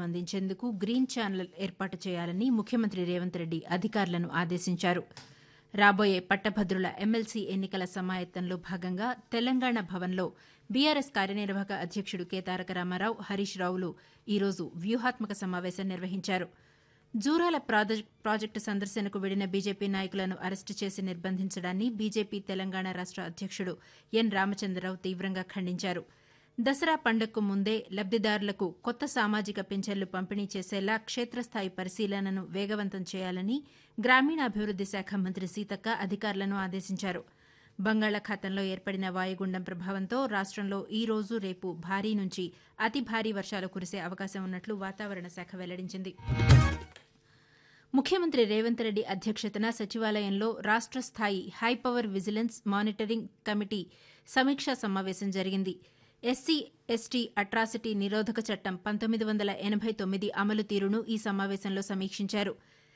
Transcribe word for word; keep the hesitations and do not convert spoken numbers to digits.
అందించేందుకు green channel ఏర్పాటు చేయాలని ముఖ్యమంత్రి రేవంత్ రెడ్డి అధికారులను ఆదేశించారు. రాబోయే పట్టభద్రుల ఎమ్మెల్సీ ఎన్నికల సమాయత్తంలో భాగంగా తెలంగాణ భవన్లో బీఆర్ఎస్ కార్యనిర్వాహక అధ్యక్షుడు కె తారక రామారావు, హరీష్ రావులు ఈరోజు వ్యూహాత్మక సమావేశం నిర్వహించారు. జూరాల ప్రాజెక్టు సందర్శనకు వెళ్లిన బీజేపీ నాయకులను అరెస్టు చేసి నిర్బంధించడాన్ని బీజేపీ తెలంగాణ రాష్ట అధ్యక్షుడు ఎన్ రామచంద్రరావు తీవ్రంగా ఖండించారు. దసరా పండగకు ముందే లబ్దిదారులకు కొత్త సామాజిక పింఛన్లు పంపిణీ చేసేలా క్షేత్రస్థాయి పరిశీలనను వేగవంతం చేయాలని గ్రామీణాభివృద్ది శాఖ మంత్రి సీతక్క అధికారులను ఆదేశించారు. బంగాళాఖాతంలో ఏర్పడిన వాయుగుండం ప్రభావంతో రాష్టంలో ఈ రోజు రేపు భారీ నుంచి అతి భారీ వర్షాలు కురిసే అవకాశం ఉన్నట్లు వాతావరణ శాఖ వెల్లడించింది. ముఖ్యమంత్రి రేవంత్ రెడ్డి అధ్యక్షతన సచివాలయంలో రాష్ట స్థాయి హైపవర్ విజిలెన్స్ మానిటరింగ్ కమిటీ సమీక్షా సమావేశం జరిగింది. ఎస్సీ ఎస్టీ అట్రాసిటీ నిరోధక చట్టం పంతొమ్మిది వందల ఎనబై తొమ్మిది అమలు తీరును ఈ సమావేశంలో సమీక్షించారు.